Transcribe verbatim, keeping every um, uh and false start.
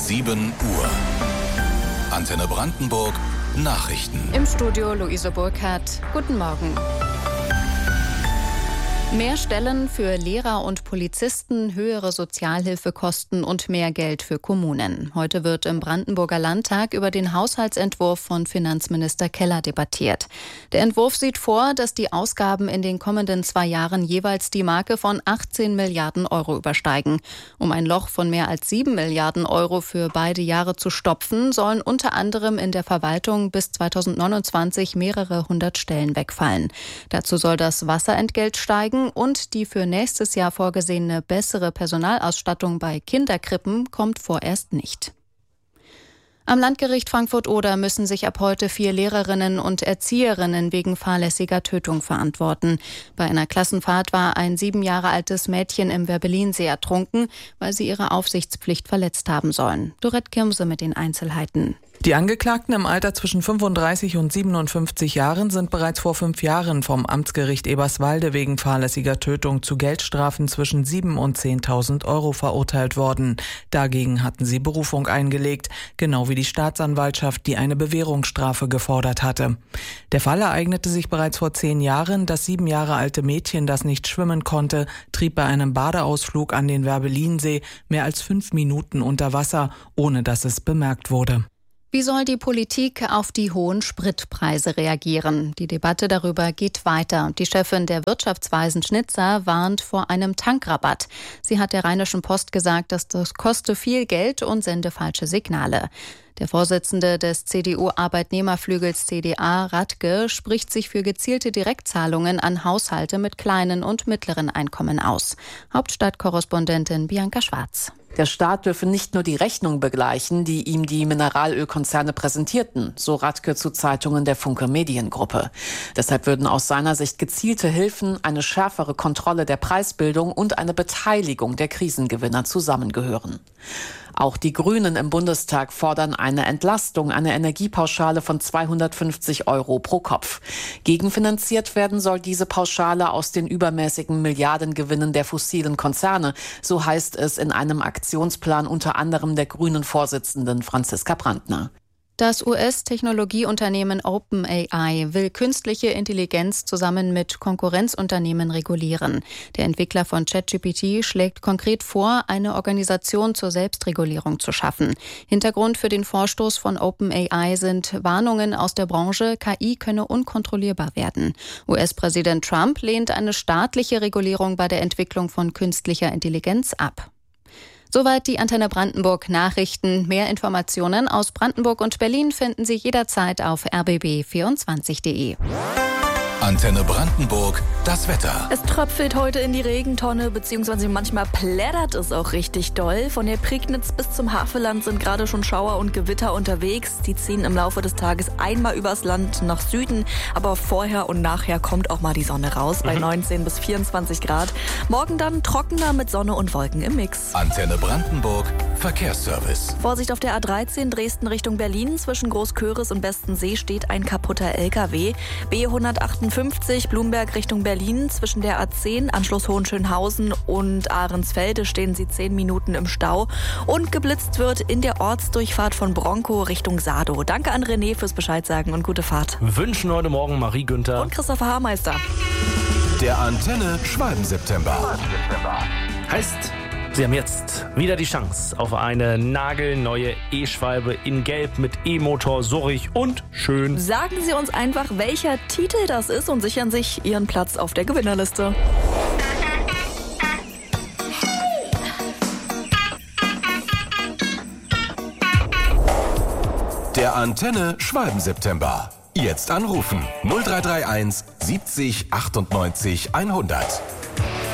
sieben Uhr. Antenne Brandenburg, Nachrichten. Im Studio Luise Burkhardt. Guten Morgen. Mehr Stellen für Lehrer und Polizisten, höhere Sozialhilfekosten und mehr Geld für Kommunen. Heute wird im Brandenburger Landtag über den Haushaltsentwurf von Finanzminister Keller debattiert. Der Entwurf sieht vor, dass die Ausgaben in den kommenden zwei Jahren jeweils die Marke von achtzehn Milliarden Euro übersteigen. Um ein Loch von mehr als sieben Milliarden Euro für beide Jahre zu stopfen, sollen unter anderem in der Verwaltung bis zweitausendneunundzwanzig mehrere hundert Stellen wegfallen. Dazu soll das Wasserentgelt steigen und die für nächstes Jahr vorgesehene bessere Personalausstattung bei Kinderkrippen kommt vorerst nicht. Am Landgericht Frankfurt-Oder müssen sich ab heute vier Lehrerinnen und Erzieherinnen wegen fahrlässiger Tötung verantworten. Bei einer Klassenfahrt war ein sieben Jahre altes Mädchen im Werbellinsee ertrunken, weil sie ihre Aufsichtspflicht verletzt haben sollen. Dorette Kirmse mit den Einzelheiten. Die Angeklagten im Alter zwischen fünfunddreißig und siebenundfünfzig Jahren sind bereits vor fünf Jahren vom Amtsgericht Eberswalde wegen fahrlässiger Tötung zu Geldstrafen zwischen sieben und zehntausend Euro verurteilt worden. Dagegen hatten sie Berufung eingelegt, genau wie die Staatsanwaltschaft, die eine Bewährungsstrafe gefordert hatte. Der Fall ereignete sich bereits vor zehn Jahren. Das sieben Jahre alte Mädchen, das nicht schwimmen konnte, trieb bei einem Badeausflug an den Werbellinsee mehr als fünf Minuten unter Wasser, ohne dass es bemerkt wurde. Wie soll die Politik auf die hohen Spritpreise reagieren? Die Debatte darüber geht weiter. Die Chefin der Wirtschaftsweisen Schnitzer warnt vor einem Tankrabatt. Sie hat der Rheinischen Post gesagt, dass das koste viel Geld und sende falsche Signale. Der Vorsitzende des C D U-Arbeitnehmerflügels C D A, Radke, spricht sich für gezielte Direktzahlungen an Haushalte mit kleinen und mittleren Einkommen aus. Hauptstadtkorrespondentin Bianca Schwarz. Der Staat dürfe nicht nur die Rechnung begleichen, die ihm die Mineralölkonzerne präsentierten, so Radke zu Zeitungen der Funke Mediengruppe. Deshalb würden aus seiner Sicht gezielte Hilfen, eine schärfere Kontrolle der Preisbildung und eine Beteiligung der Krisengewinner zusammengehören. Auch die Grünen im Bundestag fordern eine Entlastung, eine Energiepauschale von zweihundertfünfzig Euro pro Kopf. Gegenfinanziert werden soll diese Pauschale aus den übermäßigen Milliardengewinnen der fossilen Konzerne, so heißt es in einem Aktionsplan unter anderem der Grünen-Vorsitzenden Franziska Brandner. Das U S-Technologieunternehmen OpenAI will künstliche Intelligenz zusammen mit Konkurrenzunternehmen regulieren. Der Entwickler von ChatGPT schlägt konkret vor, eine Organisation zur Selbstregulierung zu schaffen. Hintergrund für den Vorstoß von OpenAI sind Warnungen aus der Branche, K I könne unkontrollierbar werden. U S-Präsident Trump lehnt eine staatliche Regulierung bei der Entwicklung von künstlicher Intelligenz ab. Soweit die Antenne Brandenburg Nachrichten. Mehr Informationen aus Brandenburg und Berlin finden Sie jederzeit auf r b b vierundzwanzig punkt de. Antenne Brandenburg, das Wetter. Es tröpfelt heute in die Regentonne, beziehungsweise manchmal plättert es auch richtig doll. Von der Prignitz bis zum Havelland sind gerade schon Schauer und Gewitter unterwegs. Die ziehen im Laufe des Tages einmal übers Land nach Süden. Aber vorher und nachher kommt auch mal die Sonne raus, bei mhm. neunzehn bis vierundzwanzig Grad. Morgen dann trockener mit Sonne und Wolken im Mix. Antenne Brandenburg, Verkehrsservice. Vorsicht auf der A dreizehn Dresden Richtung Berlin. Zwischen Großköris und Bestensee steht ein kaputter L K W. B hundertachtundfünfzig Blumberg Richtung Berlin. Zwischen der A zehn, Anschluss Hohenschönhausen und Ahrensfelde stehen Sie zehn Minuten im Stau. Und geblitzt wird in der Ortsdurchfahrt von Bronkow Richtung Sado. Danke an René fürs Bescheid sagen und gute Fahrt. Wünschen heute Morgen Marie Günther und Christopher Haarmeister. Der Antenne Schwalben-September. Heißt, Sie haben jetzt wieder die Chance auf eine nagelneue E-Schwalbe in Gelb mit E-Motor, surrig und schön. Sagen Sie uns einfach, welcher Titel das ist und sichern sich Ihren Platz auf der Gewinnerliste. Der Antenne Schwalben-September. Jetzt anrufen null drei drei eins siebzig achtundneunzig hundert.